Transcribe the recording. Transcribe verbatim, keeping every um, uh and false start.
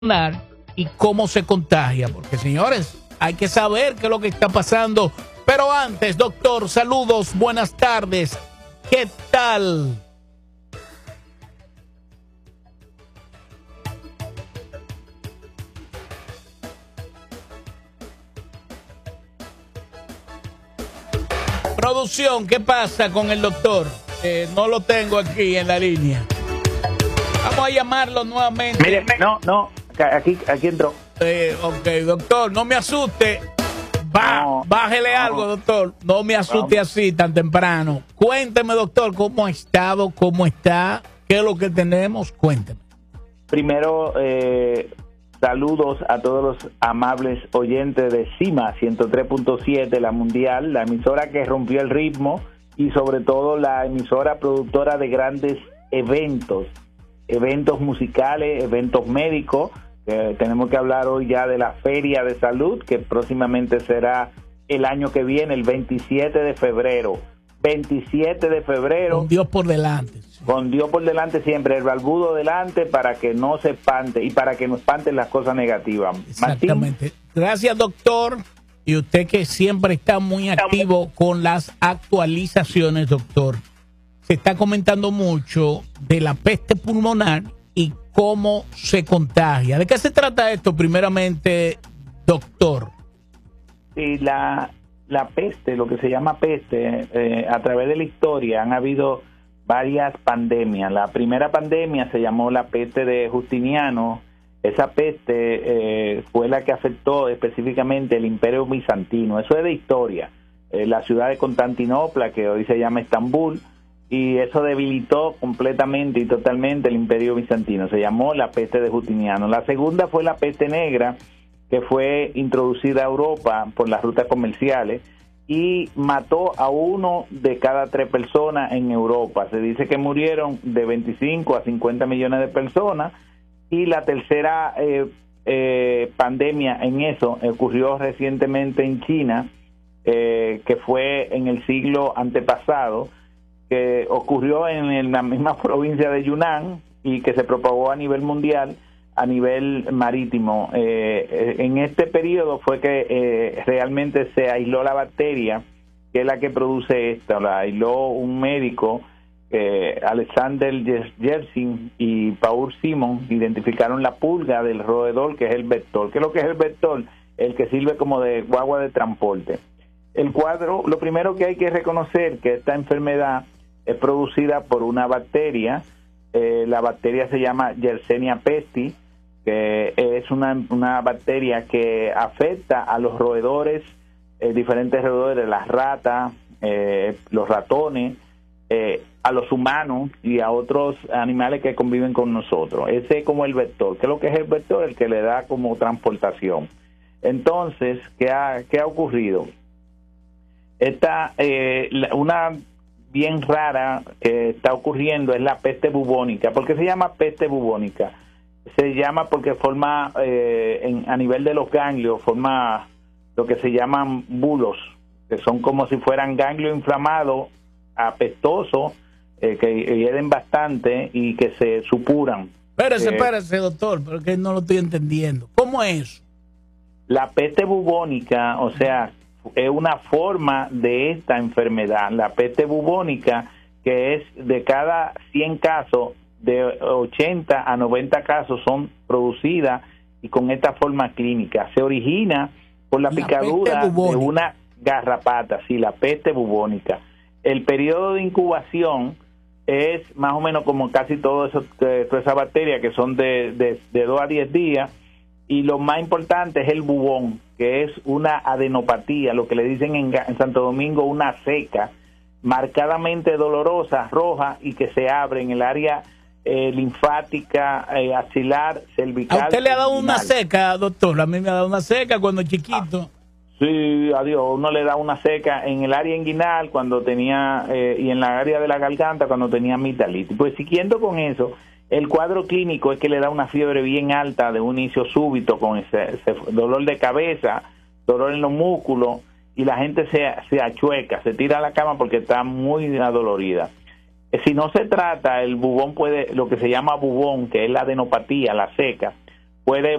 y cómo se contagia, porque señores, hay que saber qué es lo que está pasando. Pero antes, doctor, saludos, buenas tardes, ¿qué tal? Producción, ¿qué pasa con el doctor? Eh, no lo tengo aquí en la línea. Vamos a llamarlo nuevamente. Mire, no, no, aquí, aquí entró. Eh, ok, doctor, no me asuste. Va, no, bájele no, algo, doctor. No me asuste no. así tan temprano. Cuénteme, doctor, cómo ha estado, cómo está, qué es lo que tenemos. Cuénteme. Primero, eh, saludos a todos los amables oyentes de CIMA ciento tres punto siete, la mundial, la emisora que rompió el ritmo y sobre todo la emisora productora de grandes eventos, eventos musicales, eventos médicos. Eh, tenemos que hablar hoy ya de la Feria de Salud, que próximamente será el año que viene, el veintisiete de febrero. veintisiete de febrero. Con Dios por delante. Sí. Con Dios por delante siempre, el balbudo delante para que no se espante y para que no espanten las cosas negativas. Exactamente. Martín. Gracias, doctor. Y usted que siempre está muy activo con las actualizaciones, doctor. Se está comentando mucho de la peste pulmonar y cómo se contagia. ¿De qué se trata esto primeramente, doctor? Sí, la, la peste, lo que se llama peste, eh, a través de la historia han habido varias pandemias. La primera pandemia se llamó la peste de Justiniano. Esa peste eh, fue la que afectó específicamente el Imperio Bizantino. Eso es de historia. Eh, la ciudad de Constantinopla, que hoy se llama Estambul, y eso debilitó completamente y totalmente el Imperio Bizantino. Se llamó la peste de Justiniano. La segunda fue la peste negra, que fue introducida a Europa por las rutas comerciales y mató a uno de cada tres personas en Europa. Se dice que murieron de veinticinco a cincuenta millones de personas. Y la tercera eh, eh, pandemia en eso ocurrió recientemente en China, eh, que fue en el siglo antepasado, que ocurrió en la misma provincia de Yunnan y que se propagó a nivel mundial, a nivel marítimo. Eh, en este periodo fue que eh, realmente se aisló la bacteria, que es la que produce esta. La aisló un médico, eh, Alexander Yersin y Paul Simon, identificaron la pulga del roedor, que es el vector. ¿Qué es lo que es el vector? El que sirve como de guagua de transporte. El cuadro, lo primero que hay que reconocer que esta enfermedad es producida por una bacteria. Eh, la bacteria se llama Yersinia pestis, que es una, una bacteria que afecta a los roedores, eh, diferentes roedores, las ratas, eh, los ratones, eh, a los humanos y a otros animales que conviven con nosotros. Ese es como el vector. ¿Qué es lo que es el vector? El que le da como transportación. Entonces, ¿qué ha, qué ha ocurrido? Esta, eh, una bien rara que está ocurriendo es la peste bubónica. ¿Por qué se llama peste bubónica? Se llama porque forma, eh, en, a nivel de los ganglios, forma lo que se llaman bulos, que son como si fueran ganglios inflamados, apestosos, eh, que hieden bastante y que se supuran. Espérese, eh, espérese, doctor, porque no lo estoy entendiendo. ¿Cómo es eso? La peste bubónica, o sea, es una forma de esta enfermedad. La peste bubónica, que es de cada cien casos, de ochenta a noventa casos son producidas y con esta forma clínica. Se origina por la, la picadura de una garrapata, sí, la peste bubónica. El periodo de incubación es más o menos como casi todo eso, toda esa bacteria, que son de, de, de dos a diez días. Y lo más importante es el bubón, que es una adenopatía, lo que le dicen en, en Santo Domingo, una seca, marcadamente dolorosa, roja, y que se abre en el área eh, linfática, eh, axilar, cervical. ¿A usted le ha dado una seca, doctor? A mí me ha dado una seca cuando chiquito. Ah, sí, adiós, uno le da una seca en el área inguinal cuando tenía, eh, y en la área de la garganta cuando tenía amigdalitis. Pues siguiendo con eso, el cuadro clínico es que le da una fiebre bien alta de un inicio súbito con ese, ese dolor de cabeza, dolor en los músculos, y la gente se, se achueca, se tira a la cama porque está muy adolorida. Si no se trata, el bubón puede, lo que se llama bubón, que es la adenopatía, la seca, puede